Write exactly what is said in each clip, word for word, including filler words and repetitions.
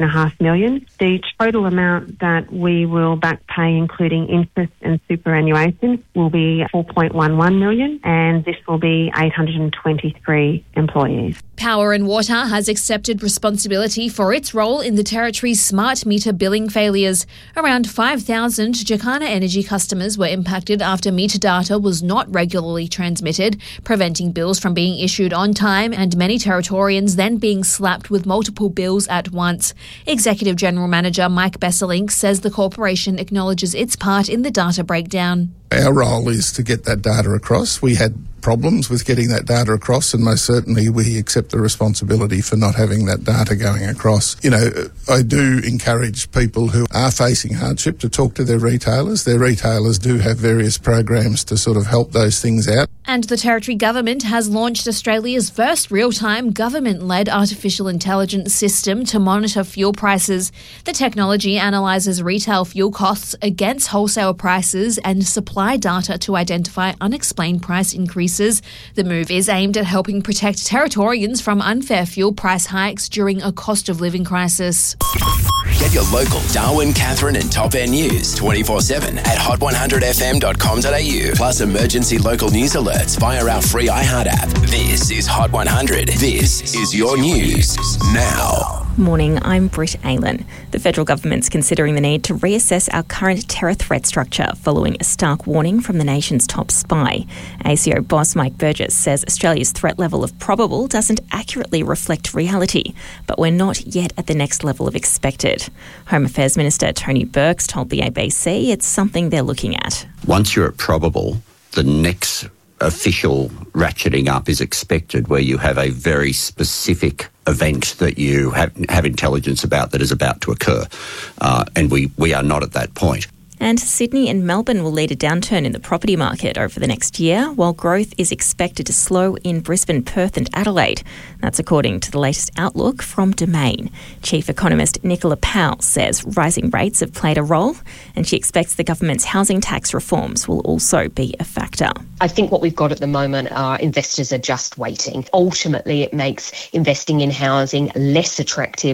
and a half million. The total amount that we will back pay, including interest and superannuation, will be four point one one million, and this will be eight hundred twenty-three employees. Power and Water has accepted responsibility for its role in the territory's smart meter billing failures. Around five thousand Jacana Energy customers were impacted after meter data was not regularly transmitted, preventing bills from being issued on time and many Territorians then being slapped with multiple bills at once. Executive General Manager Mike Besselink says the corporation acknowledges its part in the data breakdown. Our role is to get that data across. We had problems with getting that data across, and most certainly we accept the responsibility for not having that data going across. You know, I do encourage people who are facing hardship to talk to their retailers. Their retailers do have various programs to sort of help those things out. And the Territory Government has launched Australia's first real-time government-led artificial intelligence system to monitor fuel prices. The technology analyses retail fuel costs against wholesale prices and supply data to identify unexplained price increases. The move is aimed at helping protect Territorians from unfair fuel price hikes during a cost of living crisis. Get your local Darwin, Catherine and Top End news twenty-four seven at hot one hundred f m dot com dot a u. Plus emergency local news alerts via our free iHeart app. This is Hot one hundred. This is your news now. Morning, I'm Britt Aylan. The federal government's considering the need to reassess our current terror threat structure following a stark warning from the nation's top spy. A C O boss Mike Burgess says Australia's threat level of probable doesn't accurately reflect reality, but we're not yet at the next level of expected. Home Affairs Minister Tony Burks told the A B C it's something they're looking at. Once you're at probable, the next official ratcheting up is expected, where you have a very specific event that you have, have intelligence about that is about to occur. Uh, and we, we are not at that point. And Sydney and Melbourne will lead a downturn in the property market over the next year, while growth is expected to slow in Brisbane, Perth and Adelaide. That's according to the latest outlook from Domain. Chief economist Nicola Powell says rising rates have played a role, and she expects the government's housing tax reforms will also be a factor. I think what we've got at the moment are investors are just waiting. Ultimately, it makes investing in housing less attractive.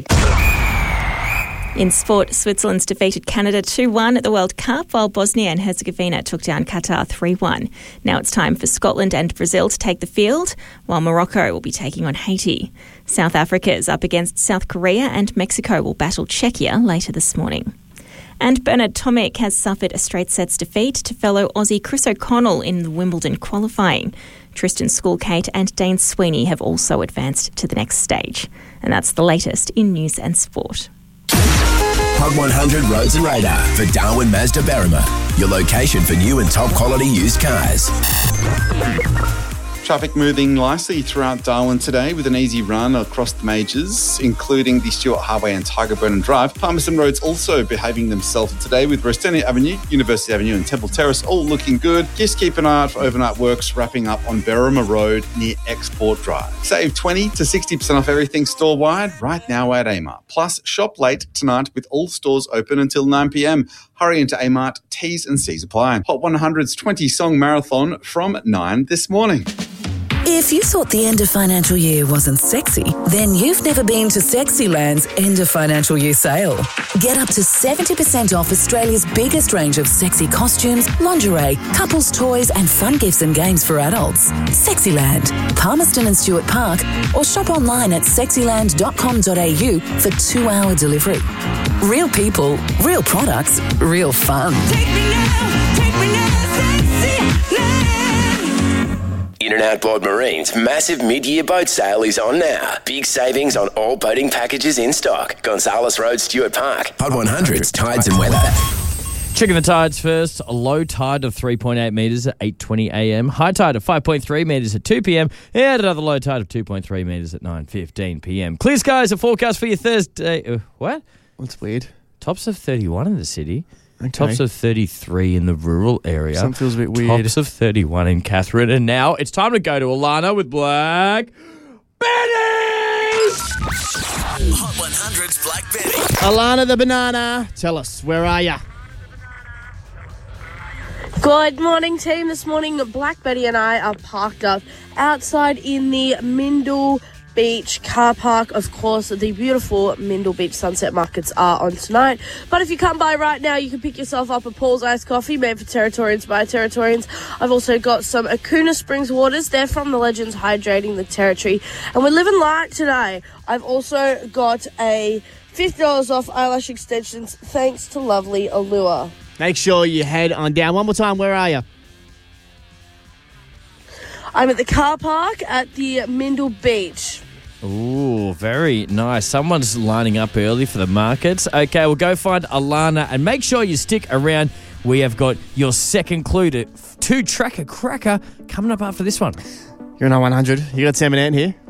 In sport, Switzerland's defeated Canada two one at the World Cup, while Bosnia and Herzegovina took down Qatar three one. Now it's time for Scotland and Brazil to take the field, while Morocco will be taking on Haiti. South Africa is up against South Korea, and Mexico will battle Czechia later this morning. And Bernard Tomic has suffered a straight sets defeat to fellow Aussie Chris O'Connell in the Wimbledon qualifying. Tristan Schoolkate and Dane Sweeney have also advanced to the next stage. And that's the latest in news and sport. Hot one hundred Roads and Radar for Darwin Mazda Berrima, your location for new and top quality used cars. Traffic moving nicely throughout Darwin today with an easy run across the majors, including the Stewart Highway and Tiger Burnham Drive. Palmerston Road's also behaving themselves today with Rostonia Avenue, University Avenue and Temple Terrace all looking good. Just keep an eye out for overnight works wrapping up on Berrima Road near Export Drive. Save twenty to sixty percent off everything store-wide right now at Amart. Plus, shop late tonight with all stores open until nine p m. Hurry into Amart, T's and C's apply. Hot one hundred's twenty-song marathon from nine this morning. If you thought the end of financial year wasn't sexy, then you've never been to Sexyland's end of financial year sale. Get up to seventy percent off Australia's biggest range of sexy costumes, lingerie, couples toys and fun gifts and games for adults. Sexyland, Palmerston and Stewart Park, or shop online at sexyland dot com dot a u for two-hour delivery. Real people, real products, real fun. Take me now, take me now, Sexyland. In and Outboard Marine's massive mid-year boat sale is on now. Big savings on all boating packages in stock. Gonzales Road, Stewart Park. Hot one hundred's Tides and Weather. Checking the tides first. A low tide of three point eight metres at eight twenty a m. High tide of five point three metres at two p m. And another low tide of two point three metres at nine fifteen p m. Clear skies are forecast for your Thursday. Uh, what? What's weird? Tops of thirty-one in the city. Okay. Tops of thirty-three in the rural area. Something feels a bit weird. Tops of thirty-one in Catherine. And now it's time to go to Alana with Black Betty! Hot one hundred's Black Betty. Alana the banana, tell us, where are ya? Good morning, team. This morning, Black Betty and I are parked up outside in the Mindle Beach car park. Of course, the beautiful Mindle Beach Sunset Markets are on tonight. But if you come by right now, you can pick yourself up a Paul's Iced Coffee made for Territorians by Territorians. I've also got some Akuna Springs waters. They're from the Legends, hydrating the Territory. And we're living light today. I've also got a fifty dollars off eyelash extensions thanks to lovely Allure. Make sure you head on down. One more time, where are you? I'm at the car park at the Mindle Beach. Ooh, very nice. Someone's lining up early for the markets. Okay, we'll go find Alana and make sure you stick around. We have got your second clue to two Tracker Cracker coming up after this one. You're on one hundred. You got Sam and Ann here.